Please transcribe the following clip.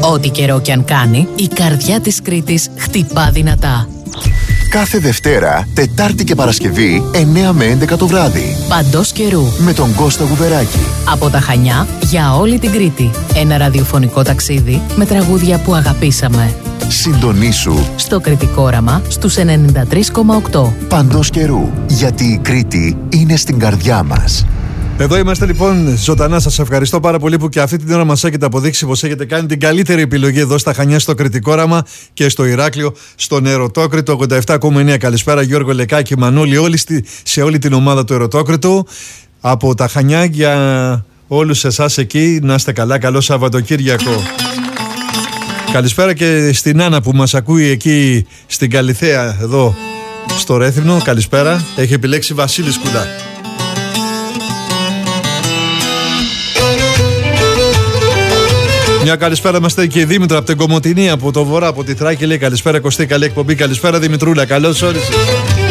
Ό,τι καιρό κι αν κάνει, η καρδιά της Κρήτης χτυπά δυνατά. Κάθε Δευτέρα, Τετάρτη και Παρασκευή, 9 με 11 το βράδυ. Παντός καιρού. Με τον Κώστα Γουβεράκη. Από τα Χανιά για όλη την Κρήτη. Ένα ραδιοφωνικό ταξίδι με τραγούδια που αγαπήσαμε. Συντονίσου Στο Κρητικό Όραμα στους 93,8. Παντός καιρού. Γιατί η Κρήτη είναι στην καρδιά μας. Εδώ είμαστε λοιπόν ζωντανά. Σας ευχαριστώ πάρα πολύ που και αυτή την ώρα μας έχετε αποδείξει πως έχετε κάνει την καλύτερη επιλογή εδώ στα Χανιά, στο Κρητικό Όραμα και στο Ηράκλειο, στον Ερωτόκρητο 87,9. Καλησπέρα Γιώργο Λεκάκη, Μανώλη, σε όλη την ομάδα του Ερωτόκρητου. Από τα Χανιά για όλους εσάς εκεί, να είστε καλά, καλό Σαββατοκύριακο. Καλησπέρα και στην Άννα που μας ακούει εκεί στην Καλιθέα, εδώ στο Ρέθυμνο. Καλησπέρα, έχει επιλέξει Βασίλη Σκουλά. Μια καλησπέρα είμαστε και η Δήμητρα από την Κομοτηνή, από το Βορρά, από τη Θράκη. Λέει καλησπέρα Κωστή, καλή εκπομπή. Καλησπέρα Δημητρούλα, καλώς όρισες.